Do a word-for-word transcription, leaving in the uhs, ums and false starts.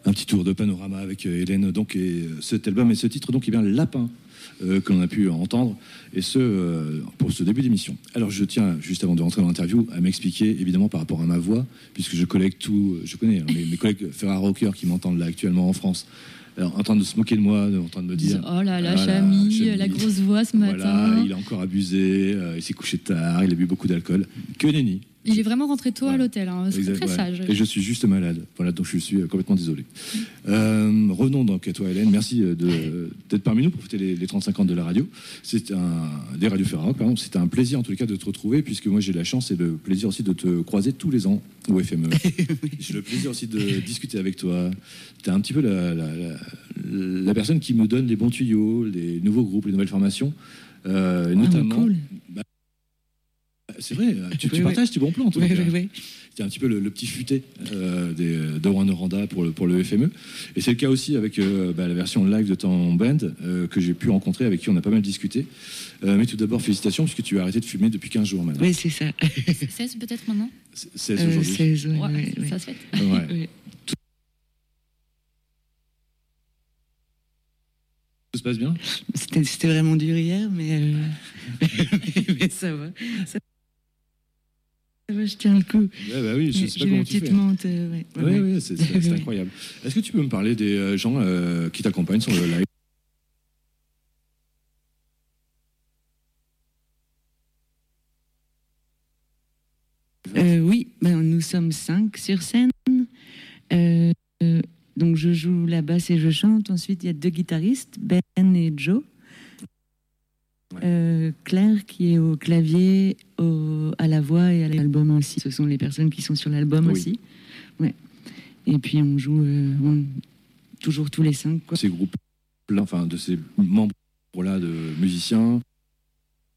un petit tour de panorama avec euh, Hélène. Donc, et cet album et ce titre, donc, est bien Lapin, euh, que l'on a pu entendre, et ce, euh, pour ce début d'émission. Alors, je tiens, juste avant de rentrer dans l'interview, à m'expliquer, évidemment, par rapport à ma voix, puisque je collecte tout, je connais hein, mes, mes collègues Ferrari Rocker qui m'entendent là actuellement en France, alors, en train de se moquer de moi, en train de me dire oh là là, ah, Chami, Chami, la grosse voix ce matin. Voilà, il a encore abusé, euh, il s'est couché tard, il a bu beaucoup d'alcool. Que nenni. Il est vraiment rentré tôt voilà. à l'hôtel, hein. C'est très ouais. sage. Et je suis juste malade, voilà, donc je suis complètement désolé. Euh, revenons donc à toi, Hélène. Merci de, d'être parmi nous pour fêter les, les trente-cinq ans de la radio. C'est un des radios Ferrari, pardon. C'est un plaisir en tous les cas de te retrouver, puisque moi j'ai la chance et le plaisir aussi de te croiser tous les ans au F M E. J'ai le plaisir aussi de discuter avec toi. T'es un petit peu la, la, la, la personne qui me donne les bons tuyaux, les nouveaux groupes, les nouvelles formations, euh, notamment. Ah, cool. Bah, c'est vrai, tu, oui, tu partages oui. tes bons plans en tout oui, cas. Oui, oui. C'était un petit peu le, le petit futé euh, des, de One Oranda pour le, pour le F M E. Et c'est le cas aussi avec euh, bah, la version live de ton band euh, que j'ai pu rencontrer, avec qui on a pas mal discuté. Euh, mais tout d'abord, félicitations, puisque tu as arrêté de fumer depuis quinze jours maintenant. Oui, c'est ça. seize peut-être maintenant seize aujourd'hui. Euh, seize, ouais, ouais, ouais, ça ouais. se fait. Ouais. Oui. Tout se passe bien ? C'était, c'était vraiment dur hier, mais, euh... mais ça va. Ça... Je tiens le coup. Ouais, bah oui, je sais pas J'ai comment une tu fais. petite monte. Euh, ouais, oui, ouais. oui, c'est, c'est, c'est incroyable. Est-ce que tu peux me parler des euh, gens euh, qui t'accompagnent sur le live ? euh, Oui, ben, nous sommes cinq sur scène. Euh, euh, donc je joue la basse et je chante. Ensuite, il y a deux guitaristes, Ben et Joe. Ouais. Euh, Claire qui est au clavier, au, à la voix et à l'album aussi. Ce sont les personnes qui sont sur l'album oui. aussi. Ouais. Et puis on joue euh, on, toujours tous les cinq. Quoi. Ces groupes, enfin de ces membres-là de musiciens,